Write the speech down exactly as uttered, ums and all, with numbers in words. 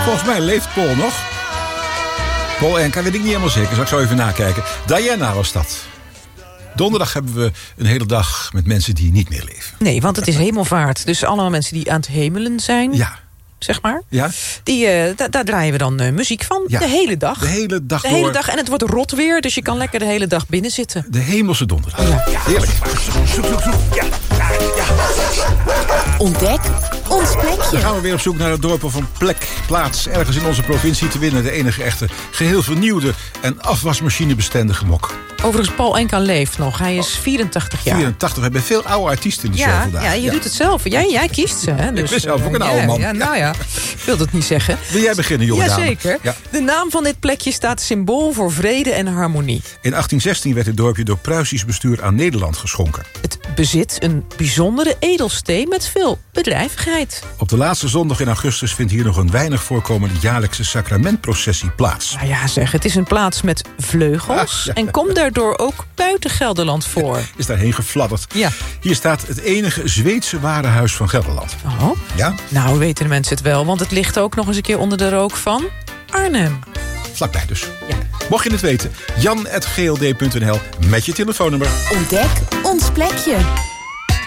Volgens mij leeft Paul nog. Paul Enka, weet ik niet helemaal zeker. Zal ik zo even nakijken. Diana was dat. Donderdag hebben we een hele dag met mensen die niet meer leven. Nee, want het is hemelvaart. Dus allemaal mensen die aan het hemelen zijn. Ja. Zeg maar. Ja. Die, uh, da- daar draaien we dan uh, muziek van. Ja. De hele dag. De hele dag De door. hele dag. En het wordt rot weer, dus je kan lekker de hele dag binnen zitten. De hemelse donderdag. Ja. Heerlijk. Zoek, zoek, zoek. Ja. Ja. Ja. Ontdek ons plekje. Dan gaan we weer op zoek naar het dorp of een plek, plaats ergens in onze provincie te winnen. De enige echte, geheel vernieuwde en afwasmachinebestendige mok. Overigens, Paul Enka leeft nog. Hij is vierentachtig jaar. vierentachtig. We hebben veel oude artiesten in de show Ja, vandaag. ja, je Ja. doet het zelf. Jij, jij kiest ze. Hè? Dus, ben zelf ook een uh, oude ja, man. Ja, nou ja, ik wil het niet zeggen. Wil jij beginnen, jonge dame? Jazeker. Ja. De naam van dit plekje staat symbool voor vrede en harmonie. In achttien zestien werd het dorpje door Pruisisch bestuur aan Nederland geschonken. Het bezit een bijzondere edelsteen met veel bedrijvigheid. Op de laatste zondag in augustus vindt hier nog een weinig voorkomende jaarlijkse sacramentprocessie plaats. Nou ja, zeg, het is een plaats met vleugels Ah, ja. en komt daardoor ook buiten Gelderland voor. Is daarheen gefladderd. Ja. Hier staat het enige Zweedse warenhuis van Gelderland. Oh, Ja, nou weten de mensen het wel, want het ligt ook nog eens een keer onder de rook van Arnhem. vlakbij dus. Ja. Mocht je het weten, jan apenstaartje g l d punt n l met je telefoonnummer. Ontdek ons plekje.